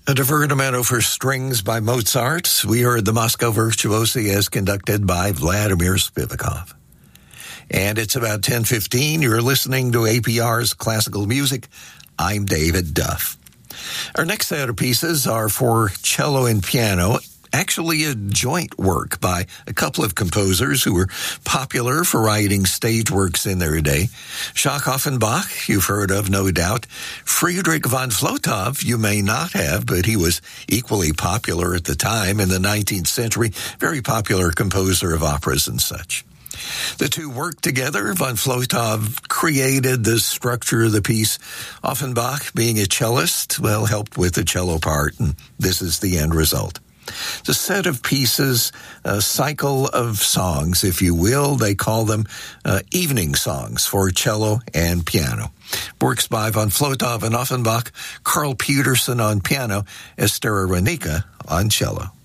A divertimento for strings by Mozart. We heard the Moscow Virtuosi as conducted by Vladimir Spivakov. And it's about 10:15. You're listening to APR's Classical Music. I'm David Duff. Our next set of pieces are for cello and piano, actually a joint work by a couple of composers who were popular for writing stage works in their day. Jacques Offenbach, you've heard of, no doubt. Friedrich von Flotow, you may not have, but he was equally popular at the time in the 19th century, very popular composer of operas and such. The two worked together. Von Flotow created the structure of the piece. Offenbach, being a cellist, helped with the cello part, and this is the end result. The set of pieces, a cycle of songs, if you will. They call them evening songs for cello and piano. Works by von Flotow and Offenbach, Carl Peterson on piano, Esther Ronica on cello.